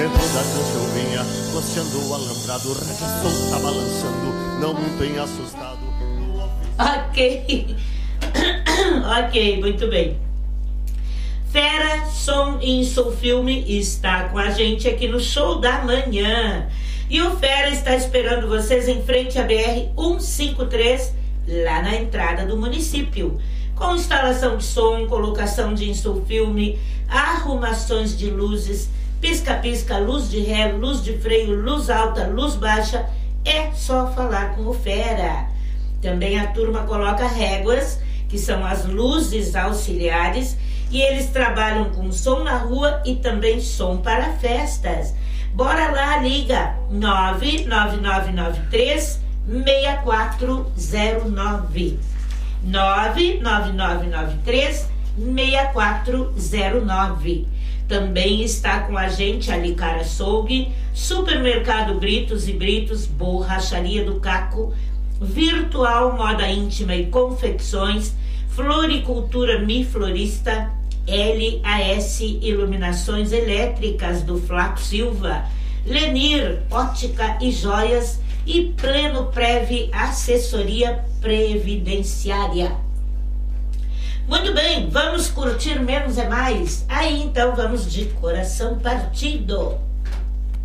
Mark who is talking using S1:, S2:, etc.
S1: Dentro da cancha eu vinha, costeando o alambrado, rédea solta balançando, não muito assustado.
S2: Ok. Ok, muito bem. Fera, Som e Insulfilme está com a gente aqui no Show da Manhã. E o Fera está esperando vocês em frente à BR-153, lá na entrada do município. Com instalação de som, colocação de insulfilme, arrumações de luzes, pisca-pisca, luz de ré, luz de freio, luz alta, luz baixa. É só falar com o Fera. Também a turma coloca réguas, que são as luzes auxiliares, e eles trabalham com som na rua e também som para festas. Bora lá, liga 99993 6409. 99993 6409. Também está com a gente a Licar Açougue, Supermercado Britos e Britos, Borracharia do Caco, Virtual Moda Íntima e Confecções, Floricultura Mi Florista, LAS Iluminações Elétricas do Flaco Silva, Lenir Ótica e Joias e Pleno Prev Assessoria Previdenciária. Muito bem, vamos curtir menos é mais? Aí então vamos de coração partido.